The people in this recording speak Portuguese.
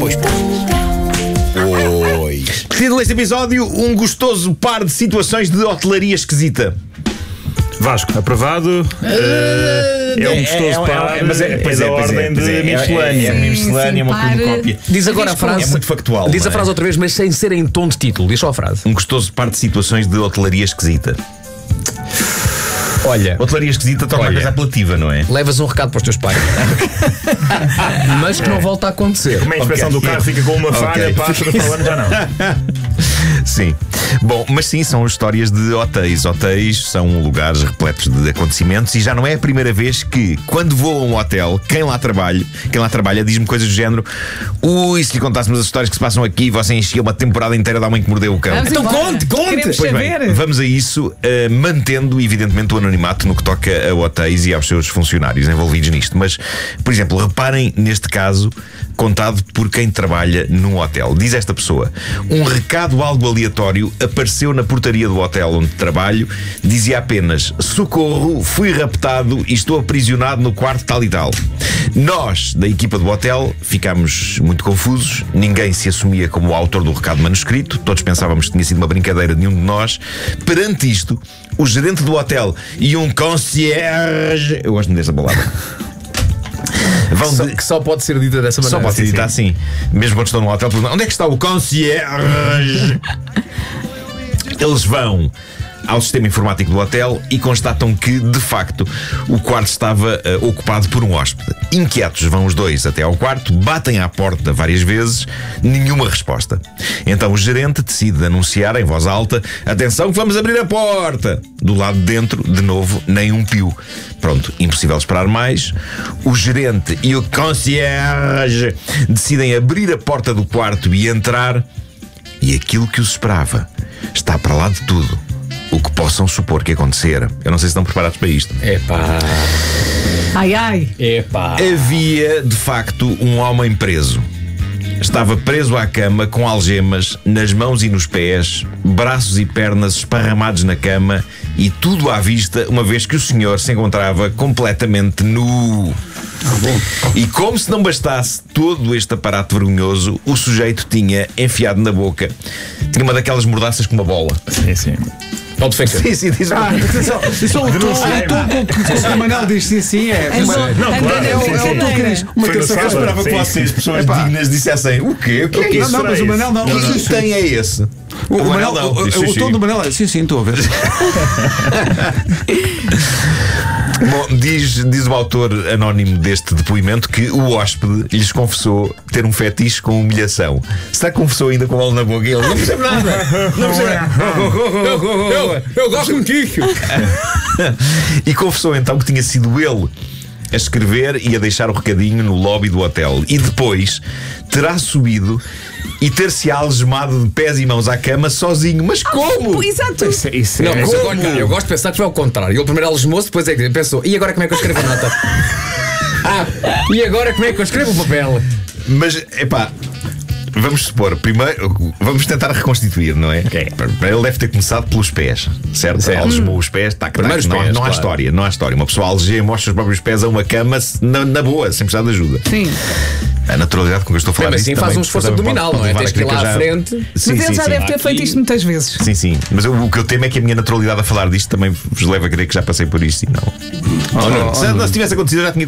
Pois. Título deste episódio: um gostoso par de situações de hotelaria esquisita. Vasco, aprovado. É um gostoso par, mas é da ordem de miscelânea. É uma miscelânea, uma cópia. Diz agora a frase. É muito factual. Diz não a frase outra vez, mas sem ser em tom de título. Diz só a frase. Um gostoso par de situações de hotelaria esquisita. Olha, Hotelaria esquisita torna a coisa apelativa, não é? levas um recado para os teus pais. Mas que não volta a acontecer. Como a inspeção do carro fica com uma falha, passa para o ano já não. Sim. Bom, mas sim, são histórias de hotéis. Hotéis são lugares repletos de acontecimentos e já não é a primeira vez que, quando vou a um hotel, quem lá trabalha diz-me coisas do género: ui, se lhe contássemos as histórias que se passam aqui, você enchia uma temporada inteira da mãe que mordeu o cão. Vamos Então embora. conte! Queremos Pois saber. bem, vamos a isso, mantendo evidentemente o anonimato no que toca a hotéis e aos seus funcionários envolvidos nisto. Mas, por exemplo, reparem neste caso contado por quem trabalha num hotel. Diz esta pessoa: um recado algo aleatório apareceu na portaria do hotel onde trabalho. Dizia apenas: socorro, fui raptado e estou aprisionado no quarto tal e tal. Nós, da equipa do hotel, ficámos muito confusos. Ninguém se assumia como o autor do recado manuscrito. Todos pensávamos que tinha sido uma brincadeira de nenhum de nós. Perante isto, o gerente do hotel e um concierge, eu gosto dessa palavra, Que só pode ser dita dessa maneira. só pode ser dita assim. Mesmo quando estou num hotel, perguntam: onde é que está o concierge? Eles vão ao sistema informático do hotel e constatam que, de facto, o quarto estava ocupado por um hóspede. Inquietos, vão os dois até ao quarto, batem à porta várias vezes, nenhuma resposta. Então o gerente decide anunciar em voz alta: atenção que vamos abrir a porta! Do lado de dentro, de novo, nem um pio. Pronto, impossível esperar mais. O gerente e o concierge decidem abrir a porta do quarto e entrar, e aquilo que os esperava está para lá de tudo o que possam supor que acontecera. Eu não sei se estão preparados para isto. Epá. Ai, ai. Epá. Havia, de facto, um homem preso. Estava preso à cama com algemas nas mãos e nos pés, braços e pernas esparramados na cama e tudo à vista, uma vez que o senhor se encontrava completamente nu. E como se não bastasse todo este aparato vergonhoso, o sujeito tinha enfiado na boca, tinha uma daquelas mordaças com uma bola. Sim, sim. Pode ficar. Sim, diz Atenção, isso é o tom que o Manel diz sim, sim, é. Não, claro, É o sim, sim. tom que diz. Uma Foi no terça sábado. Eu esperava que Sim, vocês, sim. pessoas dignas, dissessem: o quê? O que é que isso? Não, mas o Manel não. Que item é esse? O Manel, não. Diz, sim, o tom sim. do Manel é sim, sim, estou a ver. Bom, diz o autor anónimo deste depoimento que o hóspede lhes confessou ter um fetiche com humilhação. Será que confessou ainda com a bola na boca? E ele: não percebe nada. Não percebe nada. Eu gosto contigo. E confessou então que tinha sido ele a escrever e a deixar o recadinho no lobby do hotel. E depois terá subido e ter-se algemado de pés e mãos à cama sozinho. Mas como? Exato. Isso Não, é. mas eu gosto de pensar que foi ao contrário. Ele primeiro algemou-se, depois é que pensou: e agora como é que eu escrevo a nota? E agora como é que eu escrevo o papel? Mas, epá, vamos supor, primeiro, vamos tentar reconstituir, não é? Ok. Ele deve ter começado pelos pés, certo? Algemou os pés, Primeiro os não, pés, não há claro. história, não há história. Uma pessoa algema os seus próprios pés a uma cama na boa, sem precisar de ajuda. Sim. A naturalidade com que eu estou a falar Mas disto assim faz também um esforço pode abdominal, não é? levar Tens a que ir crer lá eu à já- frente. Sim, Mas ele sim, já sim. deve ter feito isto muitas vezes. Sim, sim. Mas o que eu temo é que a minha naturalidade a falar disto também vos leva a crer que já passei por isto e não. Se tivesse acontecido, eu já tinha